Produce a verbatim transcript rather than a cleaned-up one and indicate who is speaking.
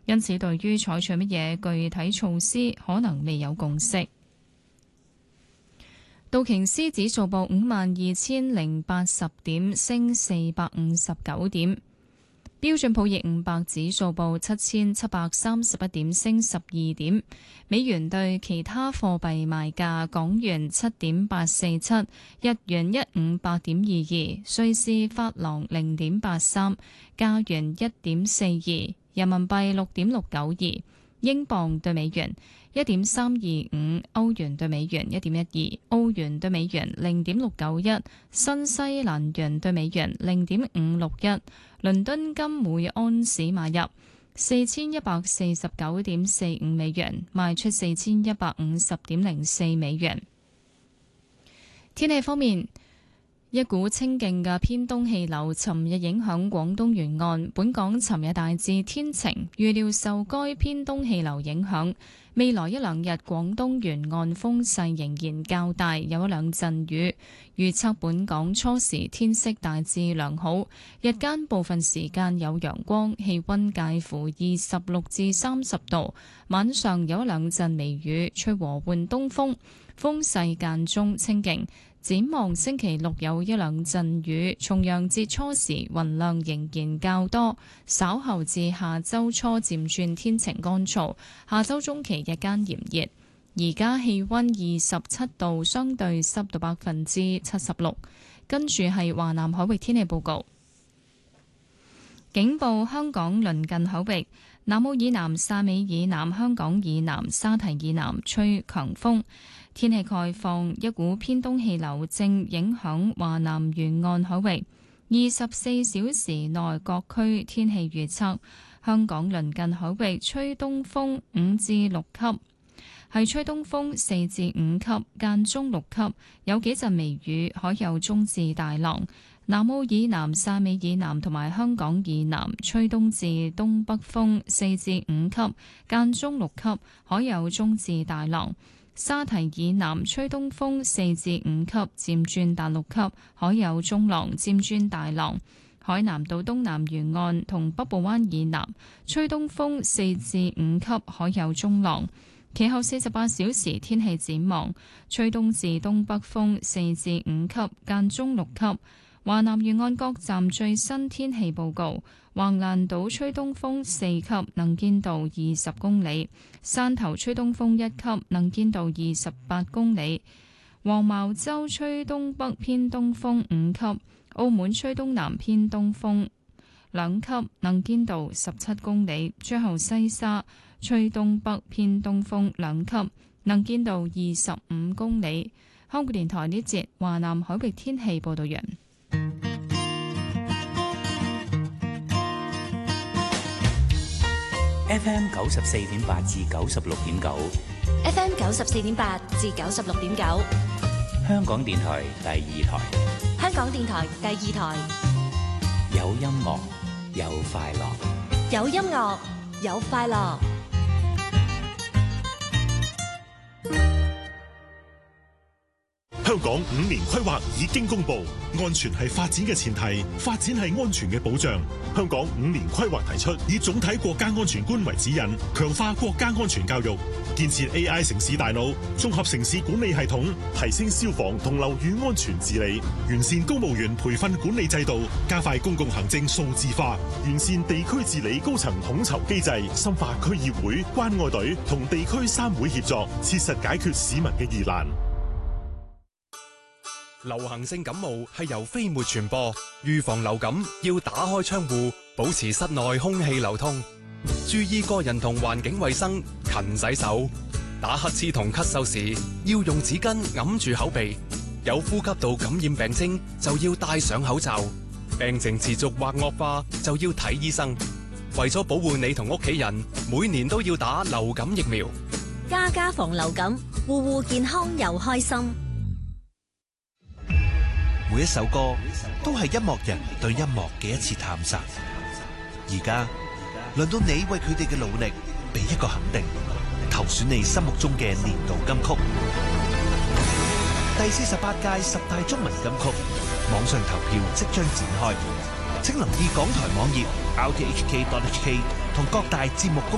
Speaker 1: 因此對於採取乜嘢具體措施可能未有共識。道瓊斯指數報五萬二千零八十點，升四百五十九點。標準普爾五百指數報七千七百三十一點，升十二點。美元對其他貨幣賣價：港元七點八四七，日元一五八點二二，瑞士法郎零點八三，加元一點四二，人民幣六點六九二，英鎊對美元一點三二五，歐元對美元一點一二，澳元對美元零點六九一，新西蘭元對美元零點五六一。倫敦金每安士買入四千一百四十九點四五美元，賣出四千一百五十點零四美元。天氣方面，一股清勁嘅偏東氣流尋日影響廣東沿岸，本港尋日大致天晴，預料受該偏東氣流影響，未來一兩日廣東沿岸風勢仍然較大，有一兩陣雨。預測本港初時天色大致良好，日間部分時間有陽光，氣溫介乎二十六至三十度，晚上有一兩陣微雨，吹和緩東風，風勢間中清勁。展望星期六有一兩陣雨，重陽節初時雲量仍然較多，稍後至下周初漸轉天晴乾燥，下周中期日間炎熱。而家氣溫二十七度，相對濕度百分之七十六。跟住係華南海域天氣報告，警報香港鄰近海域。南澳以南、汕尾以南、香港以南、沙提以南吹強風。天氣概況，一股偏東氣流正影響華南沿岸海域。二十四小時內各區天氣預測：香港鄰近海域吹東風五至六級，係吹東風四至五級，間中六級，有幾陣微雨，海有中至大浪。南澳以南、汕尾以南同埋香港以南吹東至東北風四至五級，間中六級，海有中至大浪。沙提以南吹東風四至五級，漸轉達六級，海有中浪，漸轉大浪。海南島東南沿岸同北部灣以南吹東風四至五級，海有中浪。其後四十八小時天氣展望，吹東至東北風四至五級，間中六級。華南沿岸各站最新天氣報告：橫瀾島吹東風四級，能見度二十公里；汕頭吹東風一級，能見度二十八公里；黃茅洲吹東北偏東風五級；澳門吹東南偏東風兩級，能見度十七公里；最後西沙吹東北偏東風兩級，能見度二十五公里。香港電台呢節華南海域天氣報道完。
Speaker 2: F M 九十四點八至九十六點九
Speaker 3: ，F M 九十四點八至九十六點九，
Speaker 2: 香港電台第二台，
Speaker 3: 香港電台第二台，
Speaker 2: 有音樂有快樂，
Speaker 3: 有音樂有快樂。
Speaker 4: 香港五年規劃已經公布，安全係發展嘅前提，發展係安全嘅保障。香港五年規劃提出，以總體國家安全觀為指引，強化國家安全教育，建設 A I 城市大腦、綜合城市管理系統，提升消防同樓宇安全治理，完善公務員培訓管理制度，加快公共行政數字化，完善地區治理高層統籌機制，深化區議會、關愛隊同地區三會協作，切實解決市民嘅疑難。
Speaker 5: 流行性感冒係由飛沫傳播，預防流感要打開窗戶，保持室內空氣流通，注意個人同環境衛生，勤洗手。打乞嗤同咳嗽時要用紙巾揞住口鼻，有呼吸道感染病徵就要戴上口罩，病情持續或惡化就要睇醫生。為咗保護你同屋企人，每年都要打流感疫苗。
Speaker 3: 家家防流感，戶戶健康又開心。
Speaker 6: 每一首歌都係音樂人對音樂嘅一次探索。而家輪到你為佢哋嘅努力俾一個肯定，投選你心目中嘅年度金曲。第四十八屆十大中文金曲網上投票即將展開，請留意港台網頁 r t h k dot h k 同各大節目公